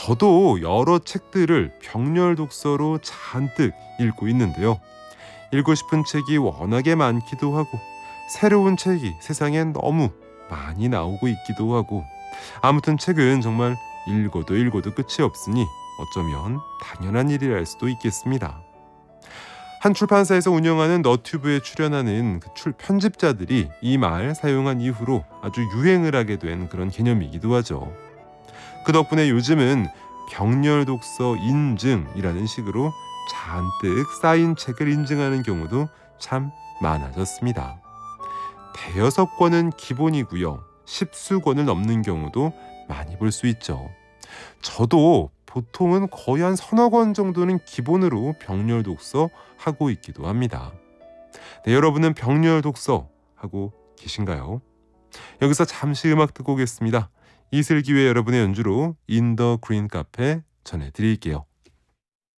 저도 여러 책들을 병렬 독서로 잔뜩 읽고 있는데요. 읽고 싶은 책이 워낙에 많기도 하고 새로운 책이 세상엔 너무 많이 나오고 있기도 하고 아무튼 책은 정말 읽어도 끝이 없으니 어쩌면 당연한 일이라 할 수도 있겠습니다. 한 출판사에서 운영하는 너튜브에 출연하는 편집자들이 이 말 사용한 이후로 아주 유행을 하게 된 그런 개념이기도 하죠. 그 덕분에 요즘은 병렬 독서 인증이라는 식으로 잔뜩 쌓인 책을 인증하는 경우도 참 많아졌습니다. 대여섯 권은 기본이고요. 10수권을 넘는 경우도 많이 볼 수 있죠. 저도 보통은 거의 한 서너 권 정도는 기본으로 병렬 독서 하고 있기도 합니다. 네, 여러분은 병렬 독서 하고 계신가요? 여기서 잠시 음악 듣고 오겠습니다. 이슬기회 여러분의 연주로 In the Green Cafe 전해드릴게요.